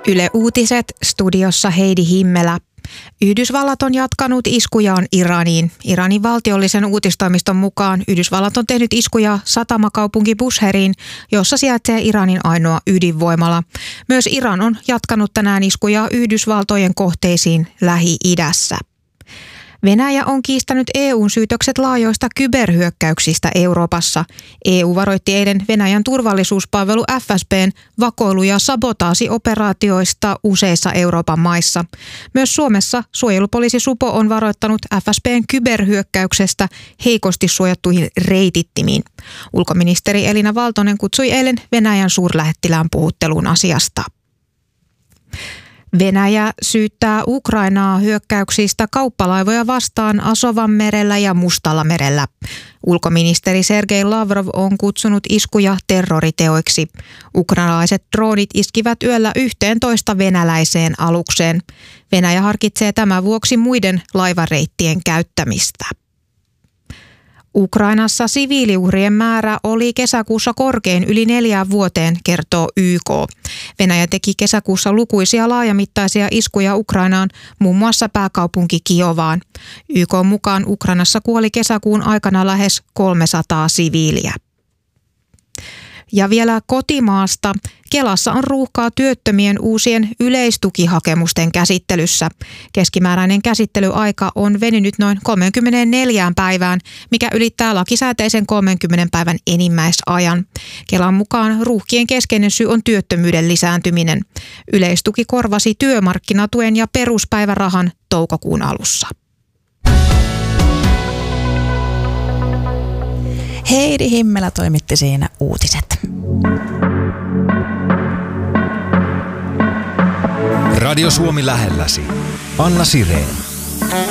Yle Uutiset, studiossa Heidi Himmelä. Yhdysvallat on jatkanut iskujaan Iraniin. Iranin valtiollisen uutistoimiston mukaan Yhdysvallat on tehnyt iskuja satamakaupunki Busheriin, jossa sijaitsee Iranin ainoa ydinvoimala. Myös Iran on jatkanut tänään iskuja Yhdysvaltojen kohteisiin Lähi-idässä. Venäjä on kiistänyt EU:n syytökset laajoista kyberhyökkäyksistä Euroopassa. EU varoitti eilen Venäjän turvallisuuspalvelu FSB:n vakoilu- ja sabotaasioperaatioista useissa Euroopan maissa. Myös Suomessa suojelupoliisi Supo on varoittanut FSB:n kyberhyökkäyksestä heikosti suojattuihin reitittimiin. Ulkoministeri Elina Valtonen kutsui eilen Venäjän suurlähettilään puhutteluun asiasta. Venäjä syyttää Ukrainaa hyökkäyksistä kauppalaivoja vastaan Asovanmerellä ja Mustallamerellä. Ulkoministeri Sergei Lavrov on kutsunut iskuja terroriteoiksi. Ukrainalaiset droonit iskivät yöllä 11 venäläiseen alukseen. Venäjä harkitsee tämän vuoksi muiden laivareittien käyttämistä. Ukrainassa siviiliuhrien määrä oli kesäkuussa korkein yli 4 vuoteen, kertoo YK. Venäjä teki kesäkuussa lukuisia laajamittaisia iskuja Ukrainaan, muun muassa pääkaupunki Kiovaan. YK:n mukaan Ukrainassa kuoli kesäkuun aikana lähes 300 siviiliä. Ja vielä kotimaasta. Kelassa on ruuhkaa työttömien uusien yleistukihakemusten käsittelyssä. Keskimääräinen käsittelyaika on venynyt noin 34 päivään, mikä ylittää lakisääteisen 30 päivän enimmäisajan. Kelan mukaan ruuhkien keskeinen syy on työttömyyden lisääntyminen. Yleistuki korvasi työmarkkinatuen ja peruspäivärahan toukokuun alussa. Heidi Himmelä toimitti siinä uutiset. Radio Suomi lähelläsi. Anna Sireen.